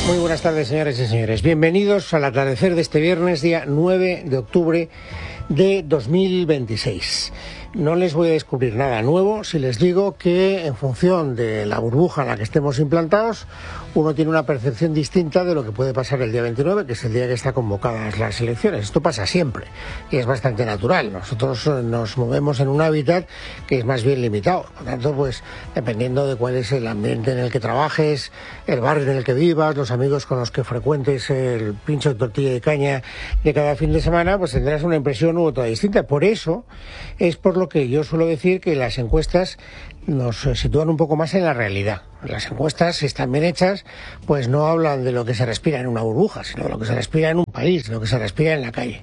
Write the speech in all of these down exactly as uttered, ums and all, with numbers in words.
Muy buenas tardes, señoras y señores. Bienvenidos al atardecer de este viernes, día nueve de octubre de dos mil veintiséis. No les voy a descubrir nada nuevo si les digo que en función de la burbuja en la que estemos implantados, uno tiene una percepción distinta de lo que puede pasar el día veintinueve, que es el día que están convocadas las elecciones. Esto pasa siempre y es bastante natural. Nosotros nos movemos en un hábitat que es más bien limitado. Por tanto, pues dependiendo de cuál es el ambiente en el que trabajes, el barrio en el que vivas, los amigos con los que frecuentes el pincho de tortilla de caña de cada fin de semana, pues tendrás una impresión u otra distinta. Por eso es por lo que yo suelo decir que las encuestas nos sitúan un poco más en la realidad. Las encuestas, si están bien hechas, pues no hablan de lo que se respira en una burbuja, sino de lo que se respira en un país, de lo que se respira en la calle.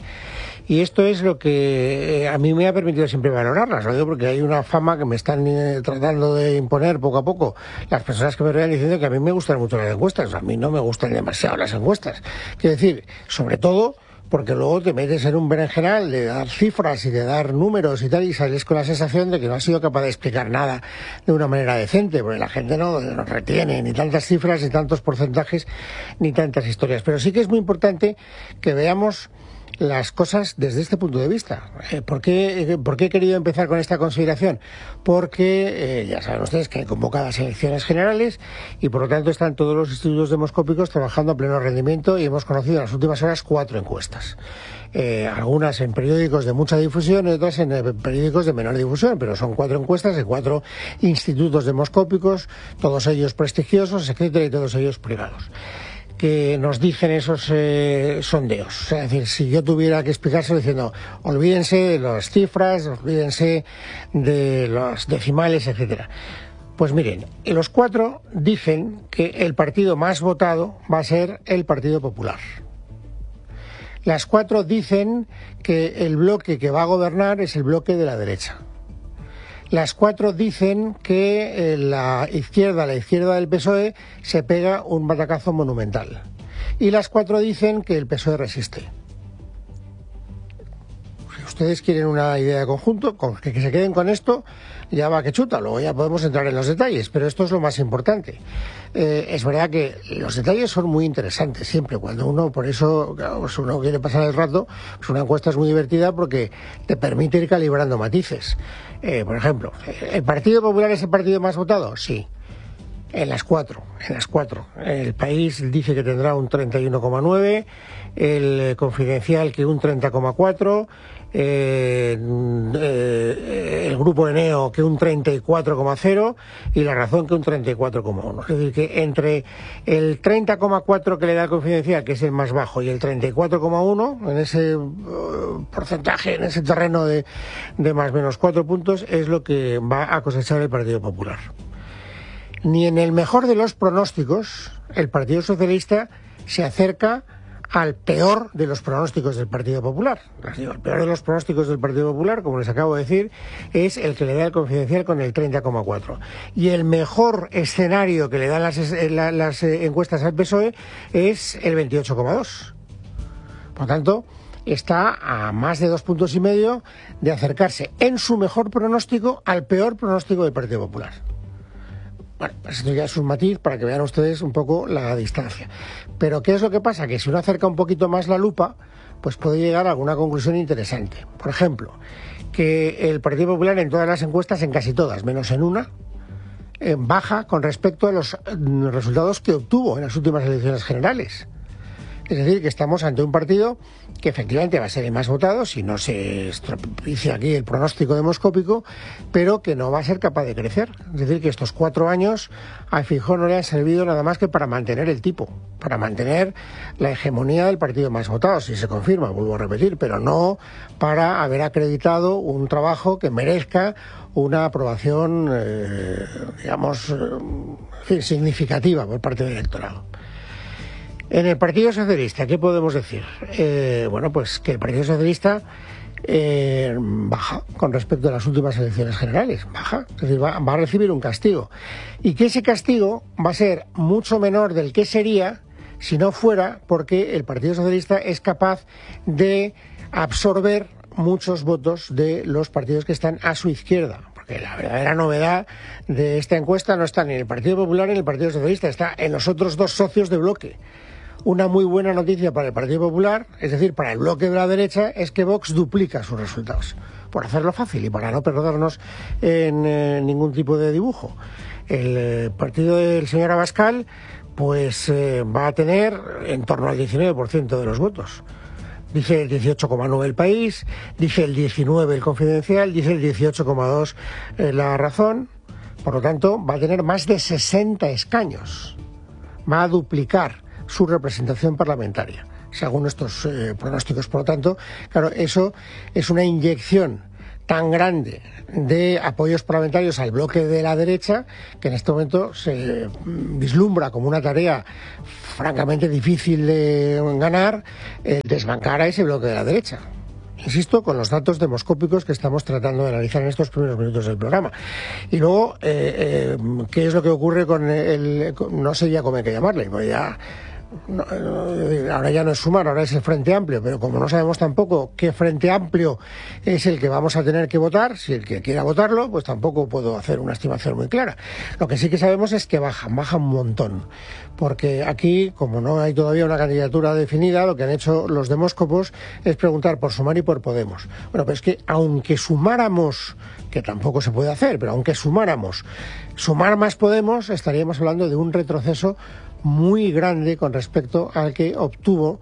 Y esto es lo que a mí me ha permitido siempre valorarlas. Lo digo porque hay una fama que me están eh, tratando de imponer poco a poco las personas que me vean diciendo que a mí me gustan mucho las encuestas. A mí no me gustan demasiado las encuestas. Quiero decir, sobre todo porque luego te metes en un berenjenal de dar cifras y de dar números y tal, y sales con la sensación de que no has sido capaz de explicar nada de una manera decente, porque la gente no, no retiene ni tantas cifras, ni tantos porcentajes, ni tantas historias. Pero sí que es muy importante que veamos las cosas desde este punto de vista. Eh, ¿por, qué, ¿Por qué he querido empezar con esta consideración? Porque eh, ya saben ustedes que hay convocadas elecciones generales y por lo tanto están todos los institutos demoscópicos trabajando a pleno rendimiento y hemos conocido en las últimas horas cuatro encuestas. Eh, algunas en periódicos de mucha difusión y otras en eh, periódicos de menor difusión, pero son cuatro encuestas de cuatro institutos demoscópicos, todos ellos prestigiosos, etcétera, y todos ellos privados, que nos dicen esos eh, sondeos. Es decir, si yo tuviera que explicárselo diciendo, olvídense de las cifras, olvídense de los decimales, etcétera. Pues miren, los cuatro dicen que el partido más votado va a ser el Partido Popular. Las cuatro dicen que el bloque que va a gobernar es el bloque de la derecha. Las cuatro dicen que eh, la izquierda, la izquierda del P S O E, se pega un batacazo monumental. Y las cuatro dicen que el P S O E resiste. Si ustedes quieren una idea de conjunto, con que, que se queden con esto, ya va que chuta, luego ya podemos entrar en los detalles, pero esto es lo más importante. Eh, es verdad que los detalles son muy interesantes siempre, cuando uno, por eso, claro, pues uno quiere pasar el rato, pues una encuesta es muy divertida porque te permite ir calibrando matices. Eh, por ejemplo, ¿el Partido Popular es el partido más votado? Sí. En las cuatro, en las cuatro. El País dice que tendrá un treinta y uno coma nueve, el Confidencial que un treinta coma cuatro, eh, eh, el Grupo Eneo que un treinta y cuatro coma cero y La Razón que un treinta y cuatro coma uno. Es decir, que entre el treinta coma cuatro que le da el Confidencial, que es el más bajo, y el treinta y cuatro coma uno, en ese uh, porcentaje, en ese terreno de, de más o menos cuatro puntos, es lo que va a cosechar el Partido Popular. Ni en el mejor de los pronósticos el Partido Socialista se acerca al peor de los pronósticos del Partido Popular. El peor de los pronósticos del Partido Popular, como les acabo de decir, es el que le da el Confidencial con el treinta coma cuatro. Y el mejor escenario que le dan las, las, las encuestas al P S O E es el veintiocho coma dos. Por tanto, está a más de dos puntos y medio de acercarse en su mejor pronóstico al peor pronóstico del Partido Popular. Bueno, pues esto ya es un matiz para que vean ustedes un poco la distancia. Pero ¿qué es lo que pasa? Que si uno acerca un poquito más la lupa, pues puede llegar a alguna conclusión interesante. Por ejemplo, que el Partido Popular en todas las encuestas, en casi todas, menos en una, eh, baja con respecto a los resultados que obtuvo en las últimas elecciones generales. Es decir, que estamos ante un partido que efectivamente va a ser el más votado, si no se estropicia aquí el pronóstico demoscópico, pero que no va a ser capaz de crecer. Es decir, que estos cuatro años a Feijóo no le han servido nada más que para mantener el tipo, para mantener la hegemonía del partido más votado, si se confirma, vuelvo a repetir, pero no para haber acreditado un trabajo que merezca una aprobación, eh, digamos, eh, significativa por parte del electorado. En el Partido Socialista, ¿qué podemos decir? Eh, bueno, pues que el Partido Socialista eh, baja con respecto a las últimas elecciones generales, baja, es decir, va, va a recibir un castigo. Y que ese castigo va a ser mucho menor del que sería si no fuera porque el Partido Socialista es capaz de absorber muchos votos de los partidos que están a su izquierda. que la verdadera novedad de esta encuesta no está ni en el Partido Popular ni en el Partido Socialista, está en los otros dos socios de bloque. Una muy buena noticia para el Partido Popular, es decir, para el bloque de la derecha, es que Vox duplica sus resultados, por hacerlo fácil y para no perdernos en eh, ningún tipo de dibujo. El eh, partido del señor Abascal pues eh, va a tener en torno al diecinueve por ciento de los votos. Dice el dieciocho coma nueve el País, dice el diecinueve el Confidencial, dice el dieciocho coma dos eh, La Razón. Por lo tanto, va a tener más de sesenta escaños. Va a duplicar su representación parlamentaria, según estos eh, pronósticos. Por lo tanto, claro, eso es una inyección tan grande de apoyos parlamentarios al bloque de la derecha que en este momento se vislumbra como una tarea francamente difícil de ganar, eh, desbancar a ese bloque de la derecha. Insisto, con los datos demoscópicos que estamos tratando de analizar en estos primeros minutos del programa. Y luego, eh, eh, ¿qué es lo que ocurre con el... Con, no sé ya cómo hay que llamarle, pues ya... No, ahora ya no es Sumar, ahora es el Frente Amplio, pero como no sabemos tampoco qué Frente Amplio es el que vamos a tener que votar, si el que quiera votarlo, pues tampoco puedo hacer una estimación muy clara. Lo que sí que sabemos es que bajan, bajan un montón, porque aquí, como no hay todavía una candidatura definida, lo que han hecho los demóscopos es preguntar por Sumar y por Podemos. Bueno, pero es que aunque sumáramos, que tampoco se puede hacer, pero aunque sumáramos, sumar más Podemos, estaríamos hablando de un retroceso muy grande con respecto al que obtuvo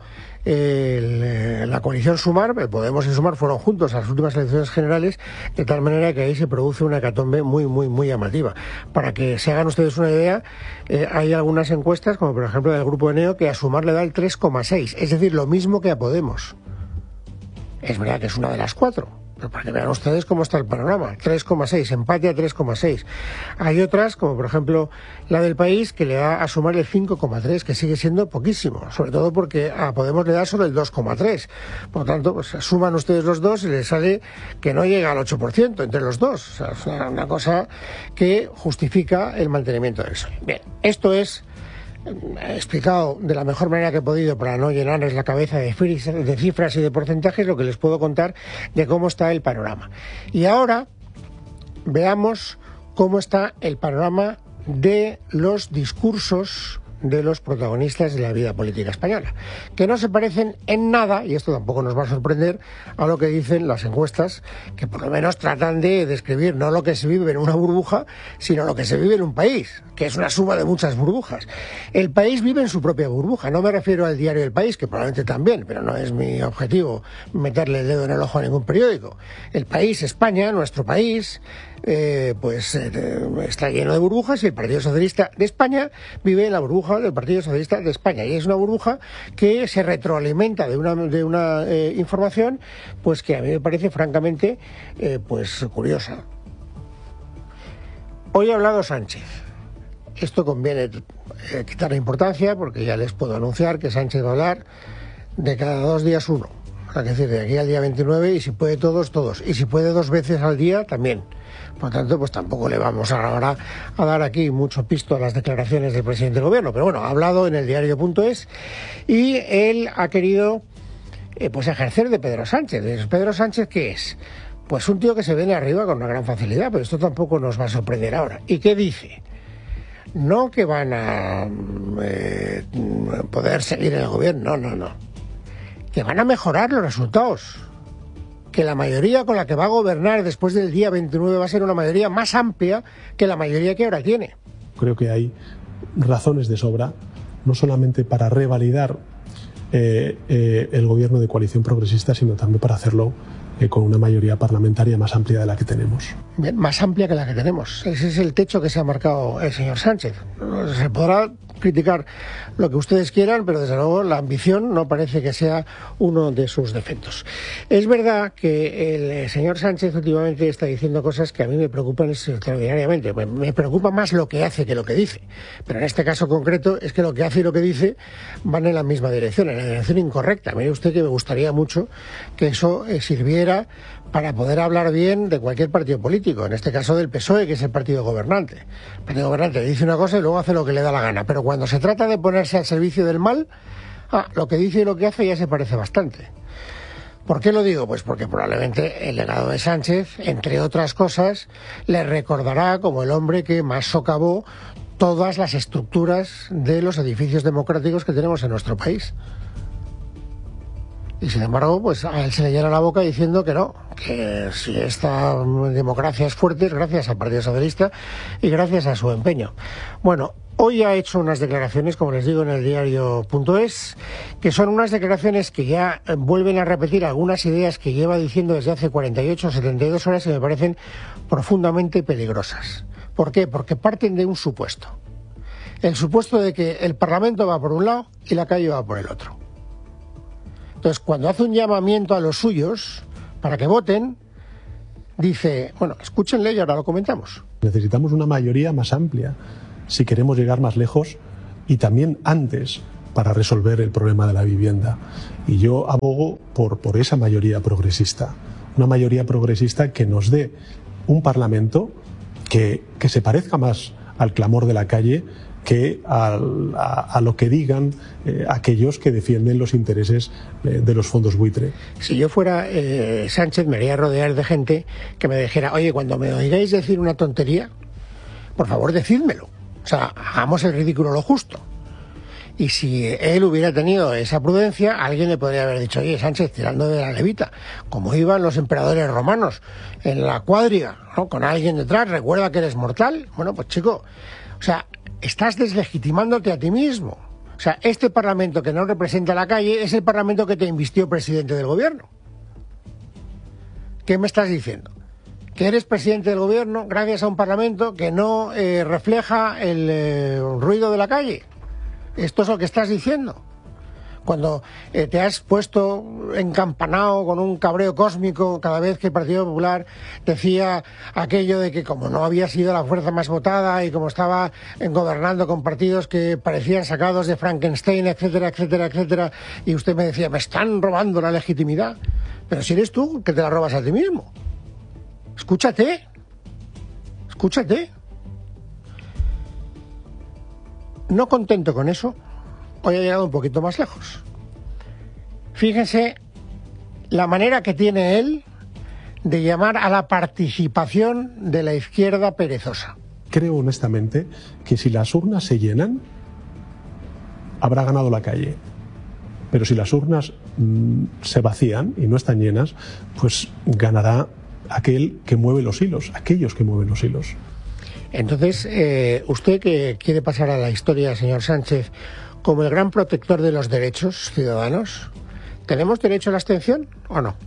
el, la coalición Sumar. El Podemos y Sumar fueron juntos a las últimas elecciones generales, de tal manera que ahí se produce una hecatombe muy, muy, muy llamativa. Para que se hagan ustedes una idea, eh, hay algunas encuestas, como por ejemplo del Grupo Eneo, que a Sumar le da el tres coma seis, es decir, lo mismo que a Podemos. Es verdad que es una de las cuatro, pero para que vean ustedes cómo está el panorama. tres coma seis, empate a tres coma seis. Hay otras, como por ejemplo la del País, que le da a Sumar el cinco coma tres, que sigue siendo poquísimo, sobre todo porque a Podemos le da solo el dos coma tres. Por lo tanto, pues suman ustedes los dos y les sale que no llega al ocho por ciento entre los dos. O sea, es una, una cosa que justifica el mantenimiento del P S O E. Bien, esto es... He explicado de la mejor manera que he podido para no llenarles la cabeza de cifras y de porcentajes lo que les puedo contar de cómo está el panorama. Y ahora veamos cómo está el panorama de los discursos de los protagonistas de la vida política española, que no se parecen en nada, y esto tampoco nos va a sorprender, a lo que dicen las encuestas, que por lo menos tratan de describir no lo que se vive en una burbuja, sino lo que se vive en un país, que es una suma de muchas burbujas. El país vive en su propia burbuja, no me refiero al diario El País, que probablemente también, pero no es mi objetivo meterle el dedo en el ojo a ningún periódico. El país, España, nuestro país, Eh, pues eh, está lleno de burbujas y el Partido Socialista de España vive en la burbuja del Partido Socialista de España, y es una burbuja que se retroalimenta de una, de una eh, información pues que a mí me parece francamente eh, pues curiosa. Hoy ha hablado Sánchez. Esto conviene eh, quitar la importancia, porque ya les puedo anunciar que Sánchez va a hablar de cada dos días uno, es decir, de aquí al día veintinueve, y si puede todos, todos, y si puede dos veces al día también. Por tanto, pues tampoco le vamos ahora a dar aquí mucho pisto a las declaraciones del presidente del gobierno, pero bueno, ha hablado en el diario punto es y él ha querido eh, pues ejercer de Pedro Sánchez. ¿Pedro Sánchez qué es? Pues un tío que se viene arriba con una gran facilidad, pero esto tampoco nos va a sorprender ahora. ¿Y qué dice? No que van a eh, poder seguir en el gobierno, no, no, no. Que van a mejorar los resultados. Que la mayoría con la que va a gobernar después del día veintinueve va a ser una mayoría más amplia que la mayoría que ahora tiene. Creo que hay razones de sobra, no solamente para revalidar eh, eh, el gobierno de coalición progresista, sino también para hacerlo eh, con una mayoría parlamentaria más amplia de la que tenemos. Bien, más amplia que la que tenemos. Ese es el techo que se ha marcado el señor Sánchez. Se podrá criticar lo que ustedes quieran, pero desde luego la ambición no parece que sea uno de sus defectos. Es verdad que el señor Sánchez últimamente está diciendo cosas que a mí me preocupan extraordinariamente. Me preocupa más lo que hace que lo que dice, pero en este caso concreto es que lo que hace y lo que dice van en la misma dirección, en la dirección incorrecta. Mire usted que me gustaría mucho que eso sirviera para poder hablar bien de cualquier partido político, en este caso del P S O E, que es el partido gobernante. El partido gobernante dice una cosa y luego hace lo que le da la gana, pero cuando se trata de ponerse al servicio del mal, ah, lo que dice y lo que hace ya se parece bastante. ¿Por qué lo digo? Pues porque probablemente el legado de Sánchez, entre otras cosas, le recordará como el hombre que más socavó todas las estructuras de los edificios democráticos que tenemos en nuestro país. Y sin embargo, pues a él se le llena la boca diciendo que no, que si esta democracia es fuerte es gracias al Partido Socialista y gracias a su empeño. Bueno, hoy ha hecho unas declaraciones, como les digo, en el diario punto es, que son unas declaraciones que ya vuelven a repetir algunas ideas que lleva diciendo desde hace cuarenta y ocho o setenta y dos horas y me parecen profundamente peligrosas. ¿Por qué? Porque parten de un supuesto. El supuesto de que el Parlamento va por un lado y la calle va por el otro. Entonces, cuando hace un llamamiento a los suyos para que voten, dice, bueno, escúchenle y ahora lo comentamos. Necesitamos una mayoría más amplia si queremos llegar más lejos y también antes para resolver el problema de la vivienda. Y yo abogo por, por esa mayoría progresista, una mayoría progresista que nos dé un Parlamento que, que se parezca más al clamor de la calle que a, a, a lo que digan eh, aquellos que defienden los intereses eh, de los fondos buitre. Si yo fuera eh, Sánchez, me haría rodear de gente que me dijera, oye, cuando me oigáis decir una tontería, por favor decídmelo. O sea, hagamos el ridículo lo justo. Y si él hubiera tenido esa prudencia, alguien le podría haber dicho, oye, Sánchez, tirando de la levita, como iban los emperadores romanos en la cuadriga, ¿no? Con alguien detrás, recuerda que eres mortal. Bueno, pues chico, o sea, estás deslegitimándote a ti mismo. O sea, este Parlamento que no representa a la calle es el Parlamento que te invistió presidente del gobierno. ¿Qué me estás diciendo? Que eres presidente del gobierno gracias a un Parlamento que no eh, refleja el eh, ruido de la calle. Esto es lo que estás diciendo. Cuando eh, te has puesto encampanado con un cabreo cósmico cada vez que el Partido Popular decía aquello de que como no había sido la fuerza más votada y como estaba gobernando con partidos que parecían sacados de Frankenstein, etcétera, etcétera, etcétera, y usted me decía, me están robando la legitimidad. Pero si eres tú que te la robas a ti mismo. Escúchate. Escúchate. No contento con eso, hoy ha llegado un poquito más lejos. Fíjense la manera que tiene él de llamar a la participación de la izquierda perezosa. Creo honestamente que si las urnas se llenan, habrá ganado la calle. Pero si las urnas mmm, se vacían y no están llenas, pues ganará aquel que mueve los hilos, aquellos que mueven los hilos. Entonces, eh, usted que quiere pasar a la historia, señor Sánchez, como el gran protector de los derechos ciudadanos, ¿tenemos derecho a la abstención o no?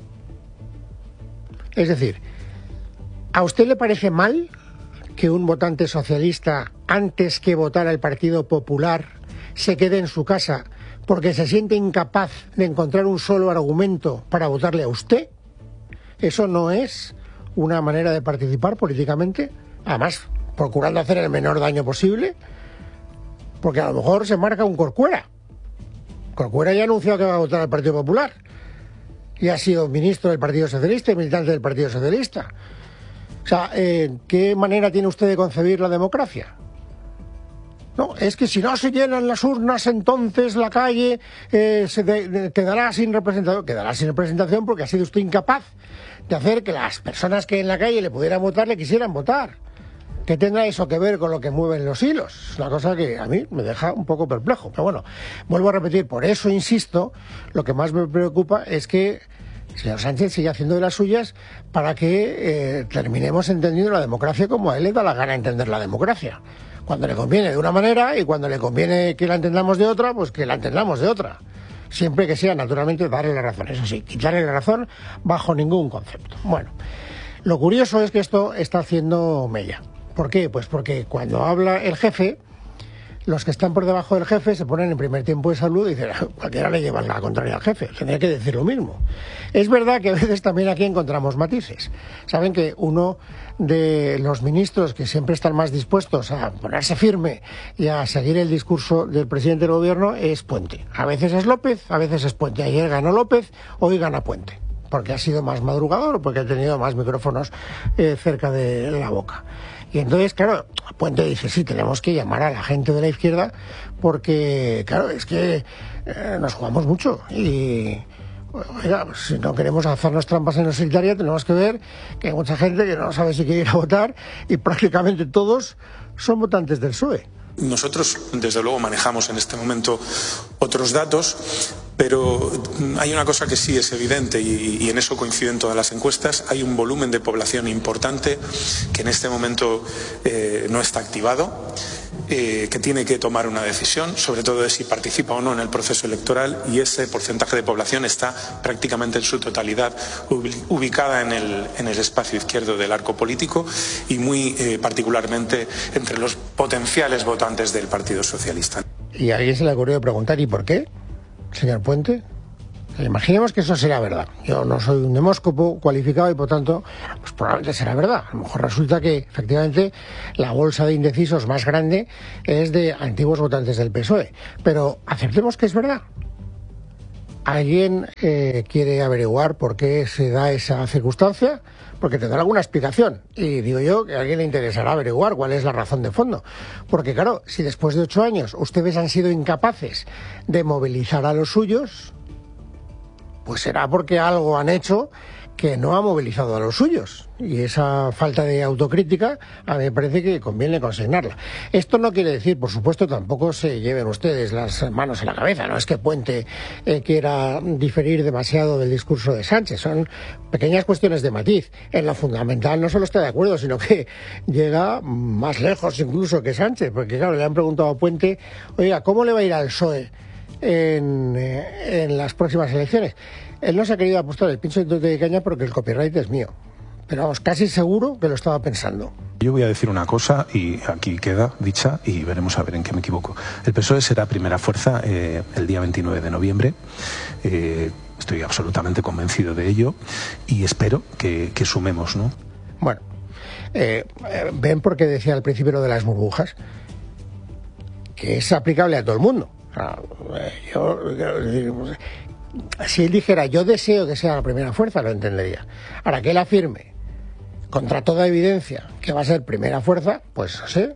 Es decir, ¿a usted le parece mal que un votante socialista, antes que votar al Partido Popular, se quede en su casa porque se siente incapaz de encontrar un solo argumento para votarle a usted? ¿Eso no es una manera de participar políticamente? Además, procurando hacer el menor daño posible, porque a lo mejor se marca un Corcuera. Corcuera ya ha anunciado que va a votar al Partido Popular y ha sido ministro del Partido Socialista y militante del Partido Socialista. O sea, eh, ¿qué manera tiene usted de concebir la democracia? No, es que si no se llenan las urnas, entonces la calle eh, se de, de, quedará sin representación. Quedará sin representación porque ha sido usted incapaz de hacer que las personas que en la calle le pudieran votar le quisieran votar. ¿Qué tendrá eso que ver con lo que mueven los hilos? Es una cosa que a mí me deja un poco perplejo. Pero bueno, vuelvo a repetir, por eso insisto, lo que más me preocupa es que el señor Sánchez sigue haciendo de las suyas para que eh, terminemos entendiendo la democracia como a él le da la gana entender la democracia. Cuando le conviene de una manera y cuando le conviene que la entendamos de otra, pues que la entendamos de otra. Siempre que sea, naturalmente, darle la razón. Eso sí, quitarle la razón bajo ningún concepto. Bueno, lo curioso es que esto está haciendo mella. ¿Por qué? Pues porque cuando habla el jefe, los que están por debajo del jefe se ponen en primer tiempo de salud y dicen, cualquiera le lleva la contraria al jefe, tendría que decir lo mismo. Es verdad que a veces también aquí encontramos matices. Saben que uno de los ministros que siempre están más dispuestos a ponerse firme y a seguir el discurso del presidente del gobierno es Puente. A veces es López, a veces es Puente. Ayer ganó López, hoy gana Puente, porque ha sido más madrugador o porque ha tenido más micrófonos eh, cerca de la boca. Y entonces, claro, Puente dice, sí, tenemos que llamar a la gente de la izquierda porque, claro, es que eh, nos jugamos mucho y Oiga, pues si no queremos hacernos trampas en la solitaria, tenemos que ver que hay mucha gente que no sabe si quiere ir a votar y prácticamente todos son votantes del P S O E. Nosotros, desde luego, manejamos en este momento otros datos, pero hay una cosa que sí es evidente y, y en eso coinciden todas las encuestas. Hay un volumen de población importante que en este momento eh, no está activado, eh, que tiene que tomar una decisión, sobre todo de si participa o no en el proceso electoral, y ese porcentaje de población está prácticamente en su totalidad ubicada en el, en el espacio izquierdo del arco político y muy eh, particularmente entre los potenciales votantes del Partido Socialista. Y a alguien se le ocurrió preguntar ¿y por qué, señor Puente? Imaginemos que eso será verdad. Yo no soy un demóscopo cualificado y por tanto, pues probablemente será verdad. A lo mejor resulta que efectivamente la bolsa de indecisos más grande es de antiguos votantes del P S O E. Pero aceptemos que es verdad. ¿Alguien eh, quiere averiguar por qué se da esa circunstancia? Porque tendrá alguna explicación. Y digo yo que a alguien le interesará averiguar cuál es la razón de fondo. Porque claro, si después de ocho años ustedes han sido incapaces de movilizar a los suyos, pues será porque algo han hecho que no ha movilizado a los suyos. Y esa falta de autocrítica a mí me parece que conviene consignarla. Esto no quiere decir, por supuesto, tampoco se lleven ustedes las manos a la cabeza. No es que Puente eh, quiera diferir demasiado del discurso de Sánchez. Son pequeñas cuestiones de matiz. En lo fundamental no solo está de acuerdo, sino que llega más lejos incluso que Sánchez. Porque claro, le han preguntado a Puente, oiga, ¿cómo le va a ir al P S O E en, eh, en las próximas elecciones? Él no se ha querido apostar el pincho de caña porque el copyright es mío. Pero vamos, casi seguro que lo estaba pensando. Yo voy a decir una cosa y aquí queda dicha y veremos a ver en qué me equivoco. El P S O E será primera fuerza eh, el día veintinueve de noviembre. Eh, estoy absolutamente convencido de ello y espero que, que sumemos, ¿no? Bueno, eh, ven porque decía al principio lo de las burbujas, que es aplicable a todo el mundo. O sea, yo... Si él dijera, yo deseo que sea la primera fuerza, lo entendería. Ahora, que él afirme, contra toda evidencia, que va a ser primera fuerza, pues no sé.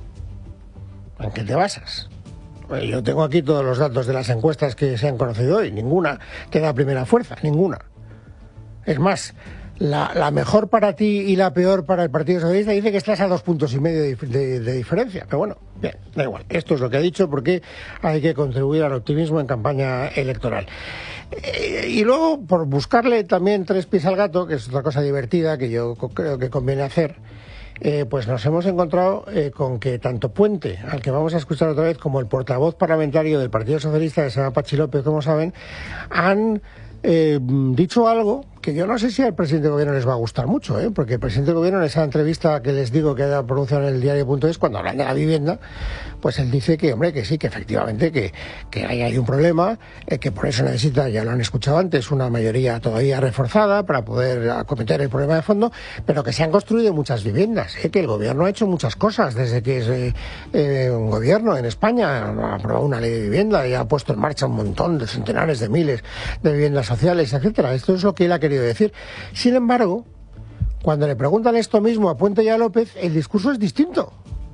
¿En qué te basas? Pues yo tengo aquí todos los datos de las encuestas que se han conocido hoy. Ninguna te da primera fuerza, ninguna. Es más, la, la mejor para ti y la peor para el Partido Socialista dice que estás a dos puntos y medio de, de, de diferencia. Pero bueno, bien, da igual. Esto es lo que ha dicho porque hay que contribuir al optimismo en campaña electoral. Eh, y luego, por buscarle también tres pies al gato, que es otra cosa divertida que yo creo que conviene hacer, eh, pues nos hemos encontrado eh, con que tanto Puente, al que vamos a escuchar otra vez, como el portavoz parlamentario del Partido Socialista, que se llama Pachi López, como saben, han eh, dicho algo que yo no sé si al presidente del gobierno les va a gustar mucho, ¿eh? Porque el presidente del gobierno en esa entrevista que les digo que ha pronunciado en el diario punto es, cuando hablan de la vivienda, pues él dice que, hombre, que sí, que efectivamente que, que hay, hay un problema, eh, que por eso necesita, ya lo han escuchado antes, una mayoría todavía reforzada para poder acometer el problema de fondo, pero que se han construido muchas viviendas, ¿eh? Que el gobierno ha hecho muchas cosas desde que es eh, eh, un gobierno en España, ha aprobado una ley de vivienda y ha puesto en marcha un montón de centenares de miles de viviendas sociales, etcétera. Esto es lo que él ha querido decir. Sin embargo, cuando le preguntan esto mismo a Puente y a López, el discurso es distinto.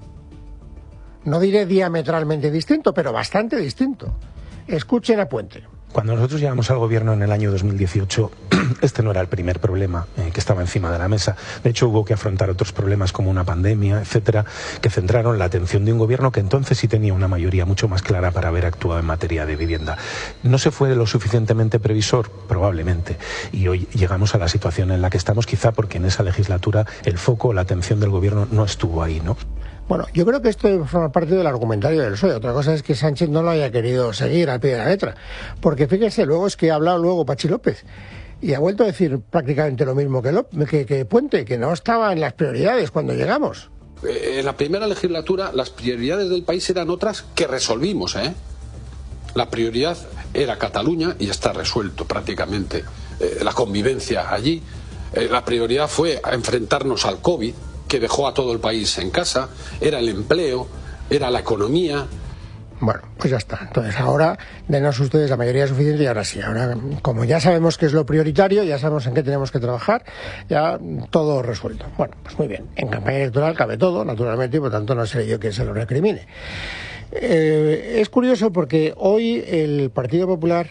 No diré diametralmente distinto, pero bastante distinto. Escuchen a Puente. Cuando nosotros llegamos al gobierno en el año dos mil dieciocho, este no era el primer problema eh, que estaba encima de la mesa. De hecho, hubo que afrontar otros problemas como una pandemia, etcétera, que centraron la atención de un gobierno que entonces sí tenía una mayoría mucho más clara para haber actuado en materia de vivienda. ¿No se fue lo suficientemente previsor? Probablemente. Y hoy llegamos a la situación en la que estamos, quizá porque en esa legislatura el foco, la atención del gobierno no estuvo ahí, ¿no? Bueno, yo creo que esto forma parte del argumentario del P S O E. Otra cosa es que Sánchez no lo haya querido seguir al pie de la letra. Porque fíjense, luego es que ha hablado luego Pachi López y ha vuelto a decir prácticamente lo mismo que, López, que, que Puente, que no estaba en las prioridades cuando llegamos. En la primera legislatura las prioridades del país eran otras que resolvimos, ¿eh? La prioridad era Cataluña y está resuelto prácticamente. Eh, la convivencia allí. Eh, la prioridad fue enfrentarnos al COVID, que dejó a todo el país en casa, era el empleo, era la economía. Bueno, pues ya está. Entonces ahora denos ustedes la mayoría suficiente y ahora sí. Ahora, como ya sabemos qué es lo prioritario, ya sabemos en qué tenemos que trabajar, ya todo resuelto. Bueno, pues muy bien. En campaña electoral cabe todo, naturalmente, y por tanto no seré yo quien se lo recrimine. Eh, es curioso porque hoy el Partido Popular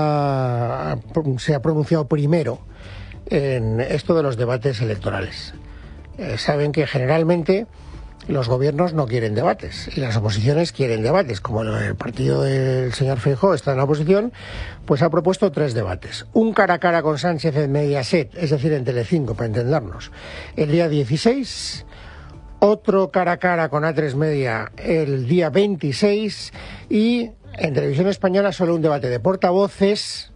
ha, se ha pronunciado primero en esto de los debates electorales. Eh, saben que generalmente los gobiernos no quieren debates y las oposiciones quieren debates. Como el partido del señor Feijóo está en la oposición, pues ha propuesto tres debates. Un cara a cara con Sánchez en Mediaset, es decir, en Telecinco, para entendernos, el día dieciséis. Otro cara a cara con A tres Media el día veintiséis y en Televisión Española solo un debate de portavoces,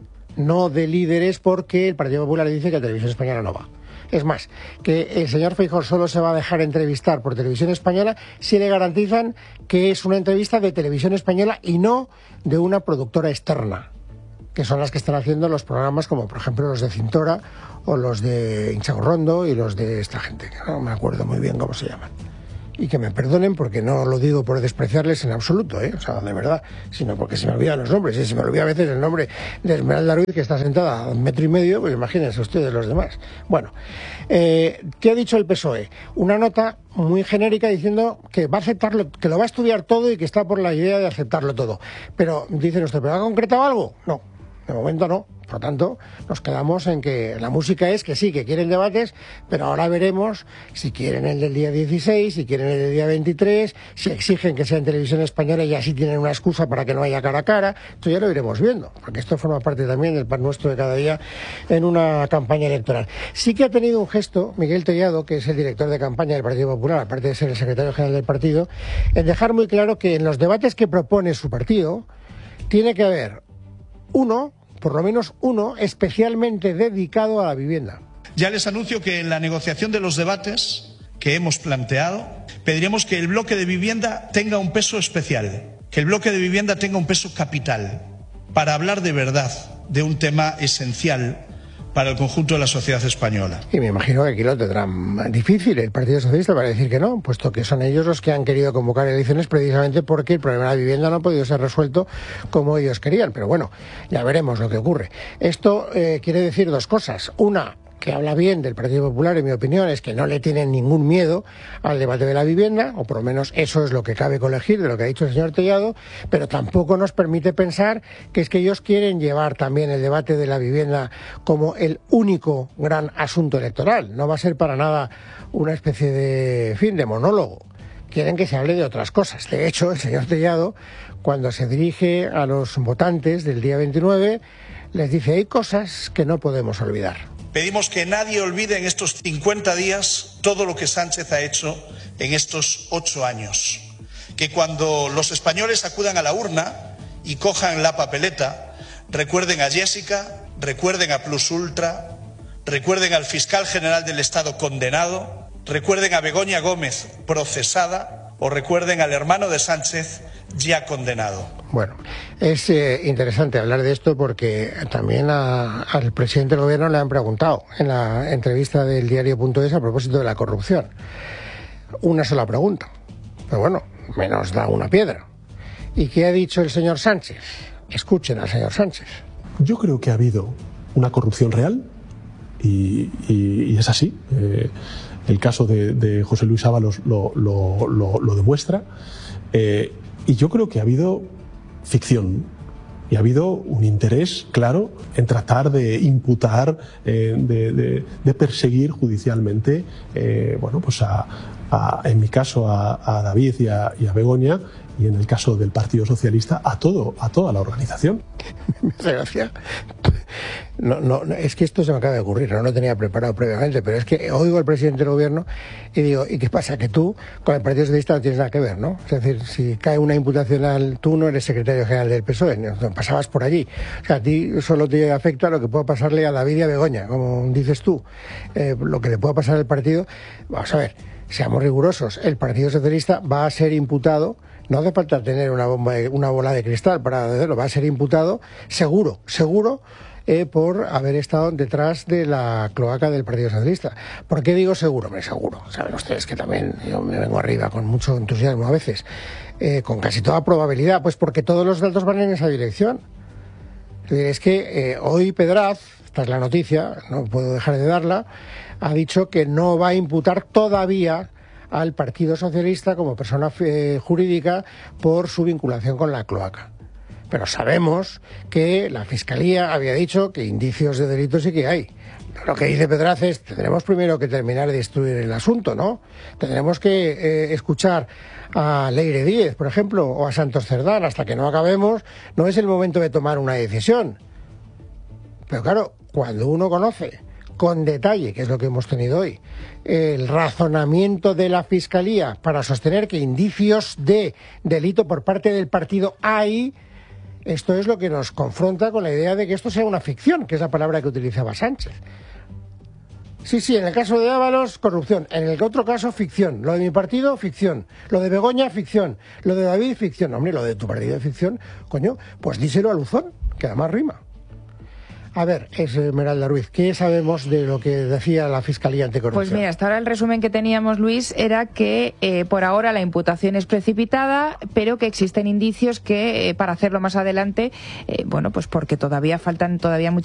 no de líderes, porque el Partido Popular dice que Televisión Española no va. Es más, que el señor Feijóo solo se va a dejar entrevistar por Televisión Española si le garantizan que es una entrevista de Televisión Española y no de una productora externa, que son las que están haciendo los programas como por ejemplo los de Cintora o los de Inchagorrondo y los de esta gente, que no me acuerdo muy bien cómo se llaman. Y que me perdonen porque no lo digo por despreciarles en absoluto, ¿eh? O sea, de verdad, sino porque se me olvidan los nombres. Y se me olvida a veces el nombre de Esmeralda Ruiz, que está sentada a un metro y medio, pues imagínense ustedes los demás. Bueno, eh, ¿qué ha dicho el P S O E? Una nota muy genérica diciendo que va a aceptarlo, que lo va a estudiar todo y que está por la idea de aceptarlo todo. Pero, dicen ustedes, ¿pero ha concretado algo? No. De momento no. Por lo tanto, nos quedamos en que la música es que sí, que quieren debates, pero ahora veremos si quieren el del día dieciséis, si quieren el del día veintitrés, si exigen que sea en Televisión Española y así tienen una excusa para que no haya cara a cara. Esto ya lo iremos viendo, porque esto forma parte también del pan nuestro de cada día en una campaña electoral. Sí que ha tenido un gesto Miguel Tellado, que es el director de campaña del Partido Popular, aparte de ser el secretario general del partido, en dejar muy claro que en los debates que propone su partido tiene que haber uno, por lo menos uno, especialmente dedicado a la vivienda. Ya les anuncio que en la negociación de los debates que hemos planteado, pediremos que el bloque de vivienda tenga un peso especial, que el bloque de vivienda tenga un peso capital, para hablar de verdad de un tema esencial para el conjunto de la sociedad española. Y me imagino que aquí lo tendrán difícil el Partido Socialista para decir que no, puesto que son ellos los que han querido convocar elecciones precisamente porque el problema de la vivienda no ha podido ser resuelto como ellos querían. Pero bueno, ya veremos lo que ocurre. Esto eh, quiere decir dos cosas. Una, que habla bien del Partido Popular, en mi opinión, es que no le tienen ningún miedo al debate de la vivienda, o por lo menos eso es lo que cabe colegir de lo que ha dicho el señor Tellado, pero tampoco nos permite pensar que es que ellos quieren llevar también el debate de la vivienda como el único gran asunto electoral. No va a ser para nada una especie de, en fin, de monólogo. Quieren que se hable de otras cosas. De hecho, el señor Tellado, cuando se dirige a los votantes del día veintinueve, les dice: hay cosas que no podemos olvidar. Pedimos que nadie olvide en estos cincuenta días todo lo que Sánchez ha hecho en estos ocho años. Que cuando los españoles acudan a la urna y cojan la papeleta, recuerden a Jessica, recuerden a Plus Ultra, recuerden al fiscal general del Estado condenado, recuerden a Begoña Gómez procesada o recuerden al hermano de Sánchez ya condenado. Bueno, es eh, interesante hablar de esto porque también a, al presidente del gobierno le han preguntado en la entrevista del diario punto es a propósito de la corrupción. Una sola pregunta, pero bueno, menos da una piedra. ¿Y qué ha dicho el señor Sánchez? Escuchen al señor Sánchez. Yo creo que ha habido una corrupción real y, y, y es así. Eh, el caso de, de José Luis Ábalos lo, lo, lo, lo demuestra. Eh, y yo creo que ha habido ficción y ha habido un interés claro en tratar de imputar, eh, de, de, de perseguir judicialmente, eh, bueno, pues a, a, en mi caso a, a David y a, y a Begoña, y en el caso del Partido Socialista a todo, a toda la organización. Me hace gracia. No, no, es que esto se me acaba de ocurrir, no lo tenía preparado previamente, pero es que oigo al presidente del gobierno y digo, ¿y qué pasa? Que tú con el Partido Socialista no tienes nada que ver, ¿no? Es decir, si cae una imputación al... Tú no eres secretario general del P S O E, no, pasabas por allí. O sea, a ti solo te afecta lo que pueda pasarle a David y a Begoña, como dices tú. Eh, lo que le pueda pasar al partido... Vamos a ver, seamos rigurosos. El Partido Socialista va a ser imputado... No hace falta tener una bomba, una bola de cristal para hacerlo. Va a ser imputado, seguro, seguro, eh, por haber estado detrás de la cloaca del Partido Socialista. ¿Por qué digo seguro? Me seguro. Saben ustedes que también yo me vengo arriba con mucho entusiasmo a veces, eh, con casi toda probabilidad, pues porque todos los datos van en esa dirección. Es que eh, hoy Pedraz, esta es la noticia, no puedo dejar de darla, ha dicho que no va a imputar todavía al Partido Socialista como persona eh, jurídica por su vinculación con la cloaca. Pero sabemos que la Fiscalía había dicho que indicios de delito sí que hay. Lo que dice Pedraza, tendremos primero que terminar de instruir el asunto, ¿no? Tendremos que eh, escuchar a Leire Díez, por ejemplo, o a Santos Cerdán. Hasta que no acabemos, no es el momento de tomar una decisión. Pero claro, cuando uno conoce con detalle, que es lo que hemos tenido hoy, el razonamiento de la Fiscalía para sostener que indicios de delito por parte del partido hay, esto es lo que nos confronta con la idea de que esto sea una ficción, que es la palabra que utilizaba Sánchez. Sí, sí, en el caso de Ábalos, corrupción. En el otro caso, ficción. Lo de mi partido, ficción. Lo de Begoña, ficción. Lo de David, ficción. Hombre, lo de tu partido de ficción, coño, pues díselo a Luzón, que además rima. A ver, Esmeralda Ruiz, ¿qué sabemos de lo que decía la Fiscalía Anticorrupción? Pues mira, hasta ahora el resumen que teníamos, Luis, era que eh, por ahora la imputación es precipitada, pero que existen indicios que eh, para hacerlo más adelante, eh, bueno, pues porque todavía faltan todavía muchas